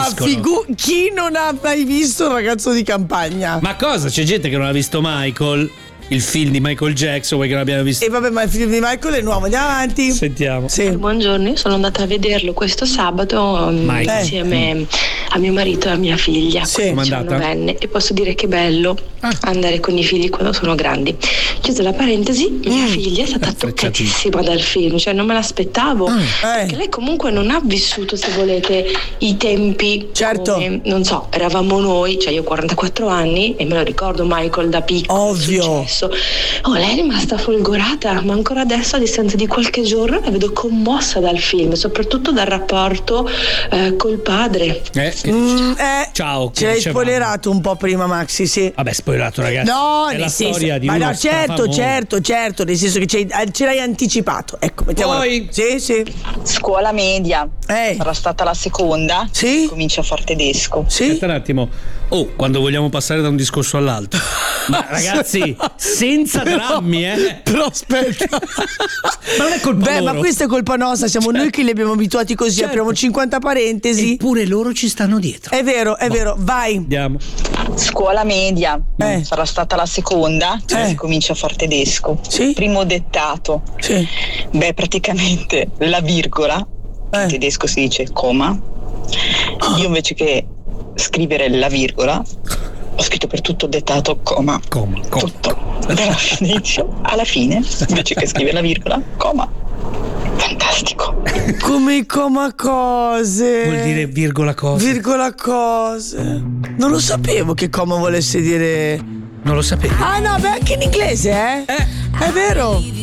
chi non ha mai visto Il ragazzo di campagna? Ma cosa? C'è gente che non ha visto Michael, il film di Michael Jackson, vuoi che non abbiamo visto? E vabbè, ma il film di Michael è nuovo, andiamo avanti. Sentiamo. Sì. Buongiorno, io sono andata a vederlo questo sabato insieme a mio marito e a mia figlia, Sì. Com'è andata? 19enne, e posso dire che è bello andare con i figli quando sono grandi. Chiusa la parentesi, mia figlia è stata toccatissima dal film, cioè non me l'aspettavo, perché lei comunque non ha vissuto, se volete, i tempi come, non so, eravamo noi, cioè io ho 44 anni e me lo ricordo Michael da piccolo. Ovvio. Lei è rimasta folgorata, ma ancora adesso, a distanza di qualche giorno, la vedo commossa dal film, soprattutto dal rapporto col padre. Ciao. Ce l'hai spoilerato un po' prima, Maxi, sì. Vabbè, spoilerato, ragazzi. No, è nel la senso, storia di ma uno no, certo, nel senso che ce l'hai anticipato. Ecco, mettiamola. Poi Sì. Scuola media. Sarà stata la seconda. Sì. Comincia a far tedesco. Sì. Aspetta un attimo. Quando vogliamo passare da un discorso all'altro. Ma ragazzi, senza drammi, Però aspetta. Ma non è colpa loro. Ma questa è colpa nostra, siamo noi che li abbiamo abituati così, apriamo 50 parentesi. Eppure loro ci stanno dietro. È vero, vai. Andiamo. Scuola media. Sarà stata la seconda. Comincia a far tedesco. Sì. Primo dettato. Sì. Praticamente la virgola, in tedesco si dice coma. Io invece che scrivere la virgola ho scritto per tutto il dettato coma. Tutto dall'inizio alla fine, invece che scrivere la virgola, coma. Fantastico. Come coma cose. Vuol dire virgola cose. Virgola cose. Non lo sapevo che coma volesse dire. Non lo sapevi? Ah no, beh, anche in inglese, È vero.